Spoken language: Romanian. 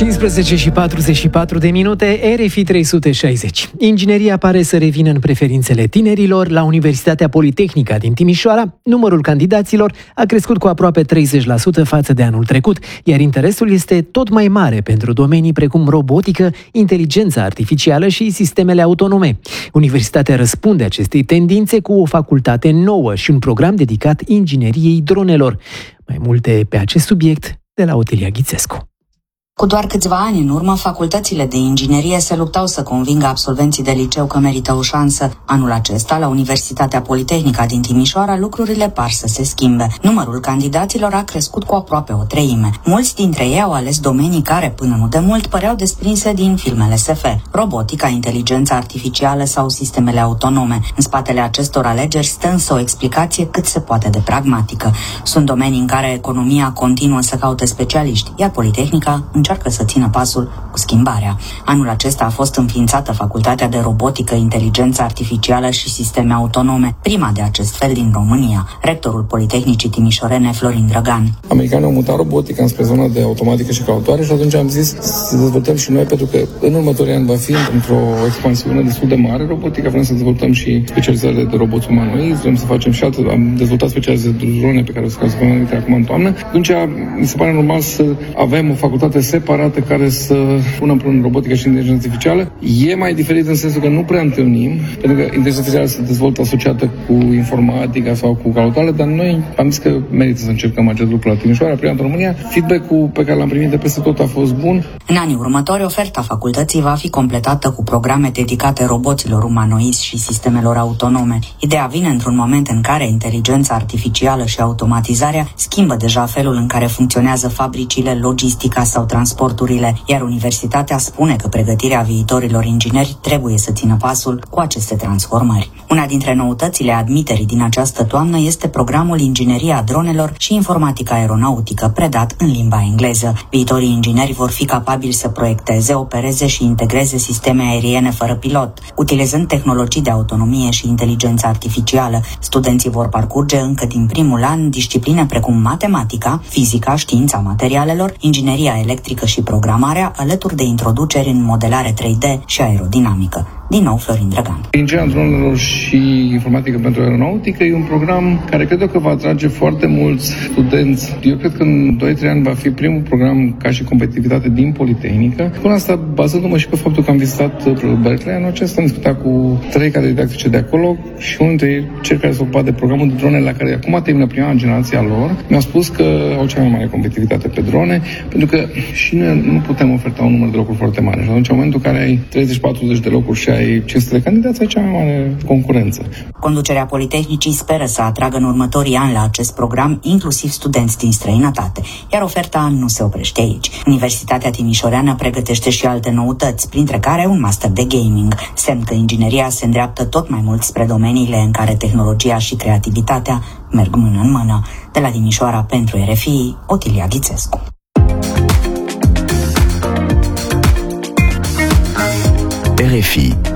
15:44 RFI 360. Ingineria pare să revină în preferințele tinerilor. La Universitatea Politehnică din Timișoara, numărul candidaților a crescut cu aproape 30% față de anul trecut, iar interesul este tot mai mare pentru domenii precum robotică, inteligența artificială și sistemele autonome. Universitatea răspunde acestei tendințe cu o facultate nouă și un program dedicat ingineriei dronelor. Mai multe pe acest subiect de la Otilia Ghițescu. Cu doar câțiva ani în urmă, facultățile de inginerie se luptau să convingă absolvenții de liceu că merită o șansă. Anul acesta, la Universitatea Politehnică din Timișoara, lucrurile par să se schimbe. Numărul candidaților a crescut cu aproape o treime. Mulți dintre ei au ales domenii care, până nu de mult, păreau desprinse din filmele SF. Robotica, inteligența artificială sau sistemele autonome. În spatele acestor alegeri stă însă o explicație cât se poate de pragmatică. Sunt domenii în care economia continuă să caute specialiști, iar Politehnica încearcă să țină pasul cu schimbarea. Anul acesta a fost înființată Facultatea de Robotică, Inteligență Artificială și Sisteme Autonome, prima de acest fel din România. Rectorul Politehnicii Timișorene, Florin Drăgan. Americanii au mutat robotica înspre zona de automatică și calculatoare și atunci am zis să dezvoltăm și noi, pentru că în următorii ani va fi într-o expansiune destul de mare robotica. Vrem să dezvoltăm și specializările de roboți umanoizi, vrem să facem și alte, am dezvoltat specializări de drone pe care o să facem acum în toamnă. Atunci mi se pare normal să avem o facultate separate care să pună împreună robotica și inteligența artificială. E mai diferit în sensul că nu prea întâlnim, pentru că inteligența artificială se dezvoltă asociată cu informatica sau cu calculatoare, dar noi am zis că merită să încercăm acest lucru la Timișoara, prima în România. Feedback-ul pe care l-am primit de peste tot a fost bun. În anii următori, oferta facultății va fi completată cu programe dedicate roboților umanoizi și sistemelor autonome. Ideea vine într-un moment în care inteligența artificială și automatizarea schimbă deja felul în care funcționează fabricile, logistica sau transporturile, iar universitatea spune că pregătirea viitorilor ingineri trebuie să țină pasul cu aceste transformări. Una dintre noutățile admiterii din această toamnă este programul Ingineria Dronelor și Informatica Aeronautică, predat în limba engleză. Viitorii ingineri vor fi capabili să proiecteze, opereze și integreze sisteme aeriene fără pilot, utilizând tehnologii de autonomie și inteligență artificială. Studenții vor parcurge încă din primul an discipline precum matematica, fizica, știința materialelor, ingineria electrică și programarea, alături de introduceri în modelare 3D și aerodinamică. Din nou, Florin Drăgan. Ingineria dronelor și informatică pentru aeronautică e un program care cred eu că va atrage foarte mulți studenți. Eu cred că în 2-3 ani va fi primul program ca și competitivitate din Politehnică. Până asta, bazându-mă și pe faptul că am vizitat Berkeley, anul acesta am discutat cu 3 cadre didactice de acolo și unul dintre ei, cel care se ocupa de programul de drone, la care acum termină prima generație a lor, mi-a spus că au cea mai mare competitivitate pe drone, pentru că și noi nu putem oferta un număr de locuri foarte mare. Și atunci, în momentul în care ai 30-40 de locuri și ai 500 de candidați, ai cea mai mare concurență. Conducerea Politehnicii speră să atragă în următorii ani la acest program inclusiv studenți din străinătate, iar oferta nu se oprește aici. Universitatea Timișoreană pregătește și alte noutăți, printre care un master de gaming, semn că ingineria se îndreaptă tot mai mult spre domeniile în care tehnologia și creativitatea merg mână în mână. De la Timișoara pentru RFI, Otilia Ghițescu. RFI